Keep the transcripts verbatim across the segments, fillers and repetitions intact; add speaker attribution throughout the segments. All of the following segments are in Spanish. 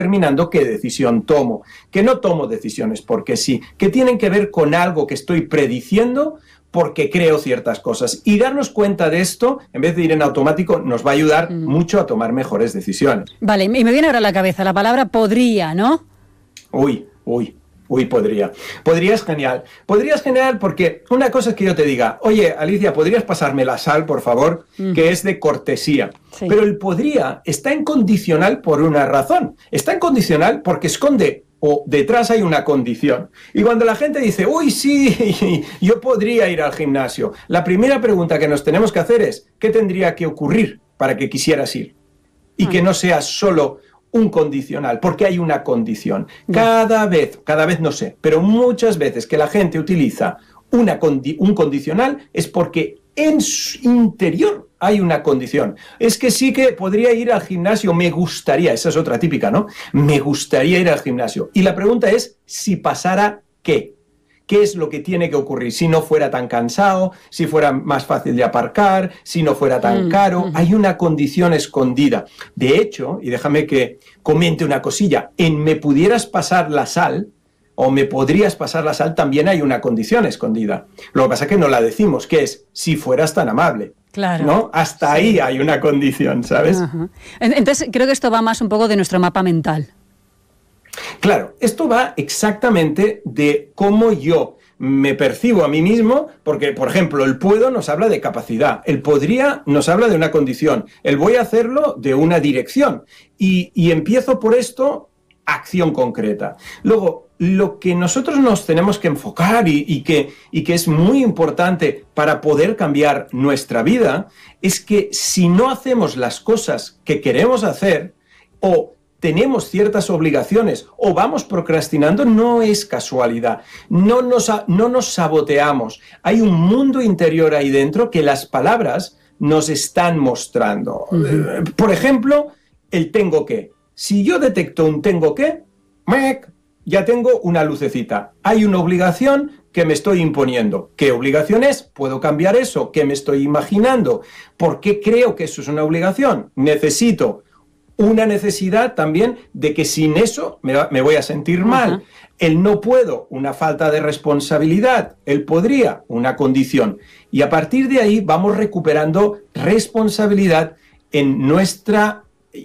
Speaker 1: determinando qué decisión tomo, que no tomo decisiones porque sí, que tienen que ver con algo que estoy prediciendo porque creo ciertas cosas. Y darnos cuenta de esto, en vez de ir en automático, nos va a ayudar mm. mucho a tomar mejores decisiones.
Speaker 2: Vale, y me viene ahora a la cabeza la palabra podría, ¿no?
Speaker 1: Uy, uy. Uy, podría. Podría es genial. Podría es genial porque una cosa es que yo te diga, oye, Alicia, ¿podrías pasarme la sal, por favor? Mm. Que es de cortesía. Sí. Pero el podría está en condicional por una razón. Está en condicional porque esconde o detrás hay una condición. Y cuando la gente dice, uy, sí, yo podría ir al gimnasio, la primera pregunta que nos tenemos que hacer es, ¿qué tendría que ocurrir para que quisieras ir? Y mm. que no sea solo un condicional, porque hay una condición. Cada vez, cada vez no sé, pero muchas veces que la gente utiliza una condi- un condicional es porque en su interior hay una condición. Es que sí que podría ir al gimnasio, me gustaría, esa es otra típica, ¿no? Me gustaría ir al gimnasio. Y la pregunta es, si pasara, ¿qué? ¿Qué es lo que tiene que ocurrir? Si no fuera tan cansado, si fuera más fácil de aparcar, si no fuera tan caro. Mm, mm. Hay una condición escondida. De hecho, y déjame que comente una cosilla, en me pudieras pasar la sal, o me podrías pasar la sal, también hay una condición escondida. Lo que pasa es que no la decimos, que es, si fueras tan amable.
Speaker 2: Claro.
Speaker 1: ¿No? Hasta sí. ahí hay una condición, ¿sabes?
Speaker 2: Uh-huh. Entonces, creo que esto va más un poco de nuestro mapa mental.
Speaker 1: Claro, esto va exactamente de cómo yo me percibo a mí mismo, porque, por ejemplo, el puedo nos habla de capacidad, el podría nos habla de una condición, el voy a hacerlo de una dirección, y, y empiezo por esto, acción concreta. Luego, lo que nosotros nos tenemos que enfocar y, y, que, y que es muy importante para poder cambiar nuestra vida, es que si no hacemos las cosas que queremos hacer, o tenemos ciertas obligaciones o vamos procrastinando, no es casualidad. No nos, no nos saboteamos. Hay un mundo interior ahí dentro que las palabras nos están mostrando. Uh-huh. Por ejemplo, el tengo que. Si yo detecto un tengo que, ya tengo una lucecita. Hay una obligación que me estoy imponiendo. ¿Qué obligación es? ¿Puedo cambiar eso? ¿Qué me estoy imaginando? ¿Por qué creo que eso es una obligación? Necesito una necesidad también de que sin eso me, va, me voy a sentir mal. Uh-huh. El no puedo, una falta de responsabilidad. El podría, una condición. Y a partir de ahí vamos recuperando responsabilidad en nuestra,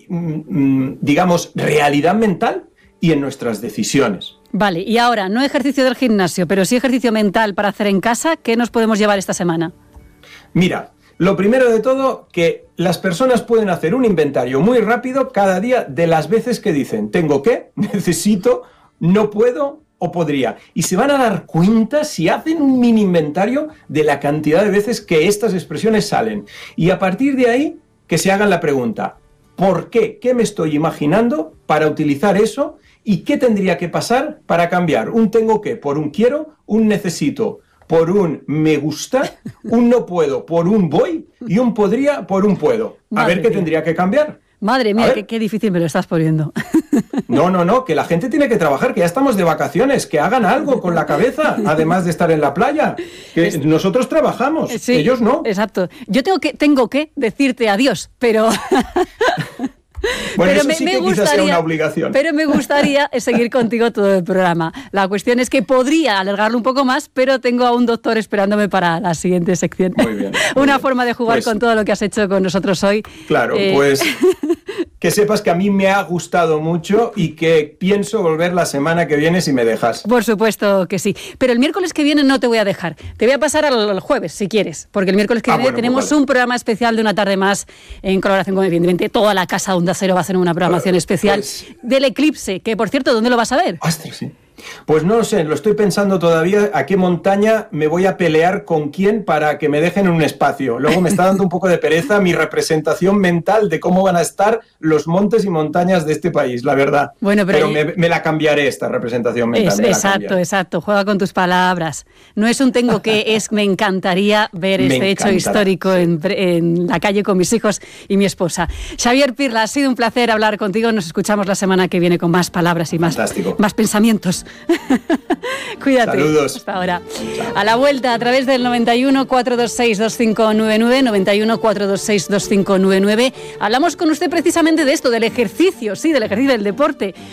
Speaker 1: digamos, realidad mental y en nuestras decisiones.
Speaker 2: Vale, y ahora, no ejercicio del gimnasio, pero sí ejercicio mental para hacer en casa. ¿Qué nos podemos llevar esta semana?
Speaker 1: Mira, lo primero de todo, que las personas pueden hacer un inventario muy rápido cada día de las veces que dicen tengo que, necesito, no puedo o podría. Y se van a dar cuenta si hacen un mini inventario de la cantidad de veces que estas expresiones salen. Y a partir de ahí, que se hagan la pregunta, ¿por qué? ¿Qué me estoy imaginando para utilizar eso? ¿Y qué tendría que pasar para cambiar un tengo que por un quiero, un necesito por un me gusta, un no puedo por un voy y un podría por un puedo? A Madre ver qué mía. Tendría que cambiar.
Speaker 2: Madre mía, qué, qué difícil me lo estás poniendo.
Speaker 1: No, no, no, que la gente tiene que trabajar, que ya estamos de vacaciones, que hagan algo con la cabeza, además de estar en la playa. Que es, nosotros trabajamos, sí, ellos no.
Speaker 2: Exacto. Yo tengo que, tengo que decirte adiós, pero...
Speaker 1: Bueno,
Speaker 2: pero
Speaker 1: eso
Speaker 2: me,
Speaker 1: sí
Speaker 2: me
Speaker 1: que
Speaker 2: gustaría,
Speaker 1: quizás sea una obligación.
Speaker 2: Pero me gustaría seguir contigo todo el programa. La cuestión es que podría alargarlo un poco más, pero tengo a un doctor esperándome para la siguiente sección.
Speaker 1: Muy bien.
Speaker 2: Muy una
Speaker 1: bien.
Speaker 2: forma de jugar pues, con todo lo que has hecho con nosotros hoy.
Speaker 1: Claro, eh... pues que sepas que a mí me ha gustado mucho y que pienso volver la semana que viene si me dejas.
Speaker 2: Por supuesto que sí. Pero el miércoles que viene no te voy a dejar. Te voy a pasar al, al jueves, si quieres, porque el miércoles que ah, viene bueno, tenemos pues vale. un programa especial de una tarde más en colaboración con, evidentemente, toda la Casa Onda Cero va a hacer una programación uh, especial pues... del eclipse, que por cierto, ¿dónde lo vas a ver?
Speaker 1: Ostras, sí. Pues no lo sé, lo estoy pensando todavía a qué montaña me voy a pelear con quién para que me dejen en un espacio. Luego me está dando un poco de pereza mi representación mental de cómo van a estar los montes y montañas de este país, la verdad. Bueno, pero pero me, me la cambiaré esta representación mental.
Speaker 2: Es, exacto, exacto, juega con tus palabras. No es un tengo que, es me encantaría ver me este encantará, hecho histórico sí. en, en la calle con mis hijos y mi esposa. Xavier Pirla, ha sido un placer hablar contigo. Nos escuchamos la semana que viene con más palabras y más, más pensamientos. Cuídate.
Speaker 1: Saludos.
Speaker 2: Hasta ahora. Chao. A la vuelta a través del noventa y uno, cuatrocientos veintiséis, veinticinco noventa y nueve, noventa y uno, cuatrocientos veintiséis, veinticinco noventa y nueve. Hablamos con usted precisamente de esto, del ejercicio, sí, del ejercicio del deporte.